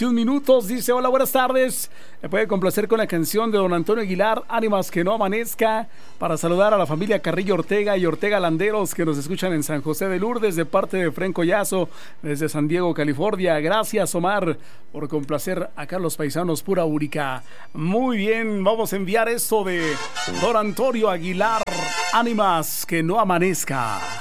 21 minutos. Dice: hola, buenas tardes. Me puede complacer con la canción de don Antonio Aguilar, Ánimas que no amanezca, para saludar a la familia Carrillo Ortega y Ortega Landeros que nos escuchan en San José de Lourdes, de parte de Fren Collazo, desde San Diego, California. Gracias, Omar, por complacer acá a los paisanos pura úrica. Muy bien, vamos a enviar esto de don Antonio Aguilar, Ánimas que no amanezca.